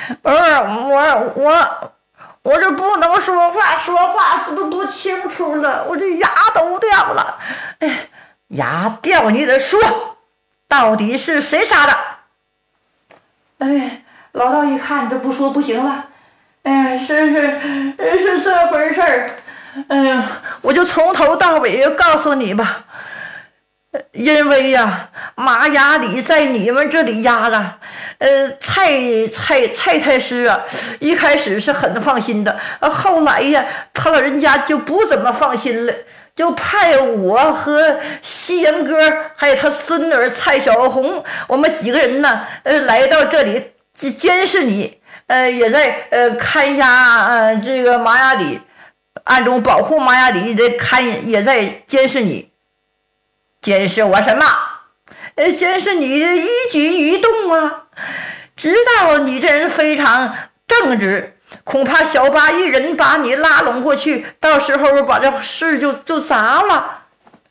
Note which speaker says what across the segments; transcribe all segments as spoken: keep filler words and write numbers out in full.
Speaker 1: 不是我我我这不能说话，说话这都不清楚了，我这牙都掉了。哎，牙掉你得说，到底是谁杀的？哎，老道一看这不说不行了。哎，是是是这回事儿。哎呀，我就从头到尾告诉你吧。因为呀，马雅里在你们这里压了，呃，蔡蔡蔡太师啊，一开始是很放心的，后来呀，他老人家就不怎么放心了，就派我和西洋哥还有他孙女蔡小红，我们几个人呢，呃，来到这里监视你，呃，也在呃看押呃这个马雅里，暗中保护马雅里的看，也在监视你。监视我什么？呃，监视你的一举一动啊！知道你这人非常正直，恐怕小八一人把你拉拢过去，到时候把这事就就砸了。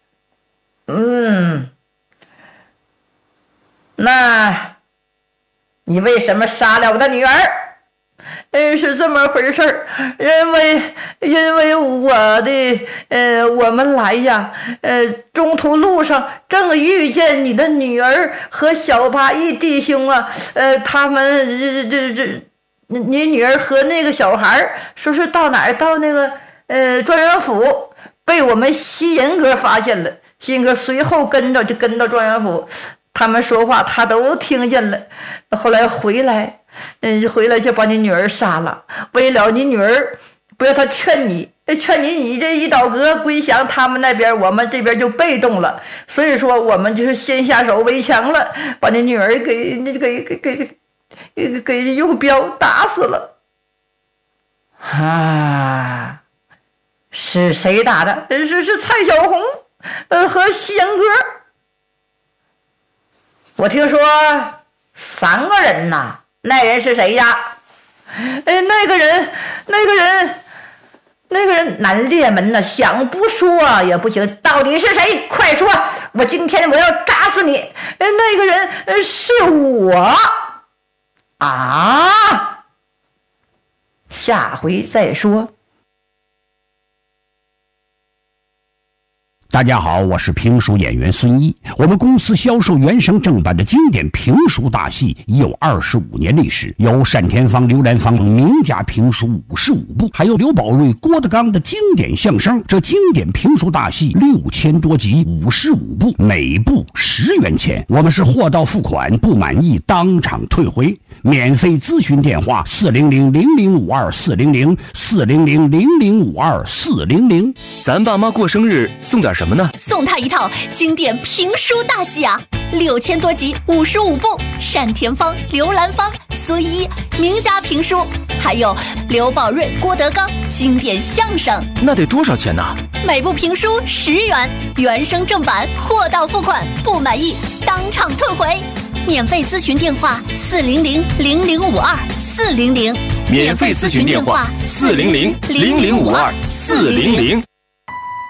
Speaker 1: 嗯，那你为什么杀了我的女儿？嗯，是这么回事儿，因为因为我的呃，我们来呀，呃，中途路上正遇见你的女儿和小八一弟兄啊，呃，他们这这这，你女儿和那个小孩说是到哪儿到那个呃状元府，被我们西人哥发现了，西人哥随后跟着就跟到状元府，他们说话他都听见了，后来回来。嗯，回来就把你女儿杀了，为了你女儿，不要他劝你，劝你，你这一倒戈归降他们那边，我们这边就被动了。所以说，我们就是先下手为强了，把你女儿给给给给给给用镖打死了。啊，是谁打的？是是蔡小红，呃和西洋哥。我听说三个人呐。那人是谁呀？哎，那个人，那个人，那个人南烈门呢，想不说也不行，到底是谁？快说！我今天我要扎死你！哎，那个人是我啊！下回再说。
Speaker 2: 大家好，我是评书演员孙一。我们公司销售原声正版的经典评书大戏已有二十五年历史，有单田芳、刘兰芳名家评书五十五部，还有刘宝瑞、郭德纲的经典相声。这经典评书大戏六千多集，五十五部，每部十元钱。我们是货到付款，不满意当场退回。免费咨询电话：四零零零零五二四零零四零零零零五二四零零。
Speaker 3: 咱爸妈过生日送点什么呢？
Speaker 4: 送他一套经典评书大戏啊，六千多集，五十五部，单田芳、刘兰芳、孙一名家评书，还有刘宝瑞、郭德纲经典相声。
Speaker 3: 那得多少钱呢？
Speaker 4: 每部评书十元，原声正版，货到付款，不满意当场退回。免费咨询电话：四零零零零五二四零零。
Speaker 3: 免费咨询电话：四零零零零五二四零零。